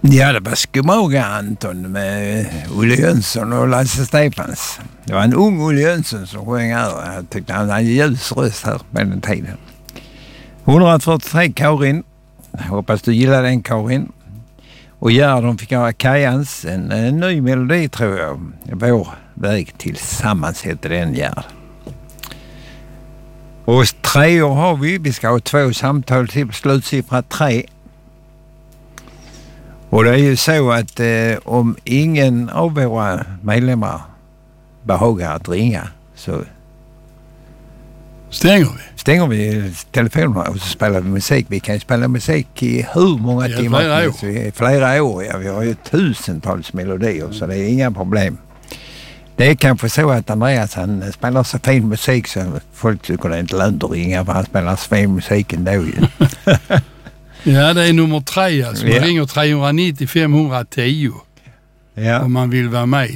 Ja, det var Skomaga Anton med Olle Jönsson och Lasse Stefans. Det var en ung Olle Jönsson som sjöng här. Jag tyckte han hade ljus röst här på den tiden. 143 Karin. Jag hoppas du gillar den, Karin. Och de fick göra Kajans, en ny melodi tror jag. Vår väg tillsammans heter den, Gerd. Och 3 år har vi. Vi ska ha 2 samtal till slutsiffra 3. Och det är ju så att om ingen av våra medlemmar behagar att ringa så stänger vi telefonerna och så spelar vi musik. Vi kan ju spela musik i hur många timmar? Flera år. Ja, vi har ju tusentals melodier så det är inga problem. Det är kanske så att Andreas han spelar så fin musik så folk tycker det är inte lönt att ringa för han spelar så fin musik ändå ju. Ja, det är nummer 3 alltså. Man ringer 390 510 om man vill vara med.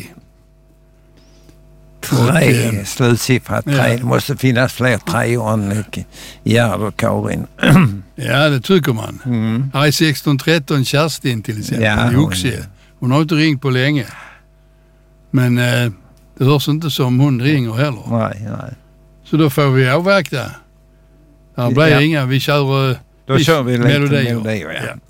3, slutsiffra 3. Det måste finnas fler 3 än Gerd och Karin. Ja, det tycker man. Här är 1613 Kerstin till exempel i Oxie. Hon har inte ringt på länge. Men det hörs inte som hon ringer heller. Nej. Så då får vi avvakta. Här blir inga, vi kör då kör vi melodier. Ja.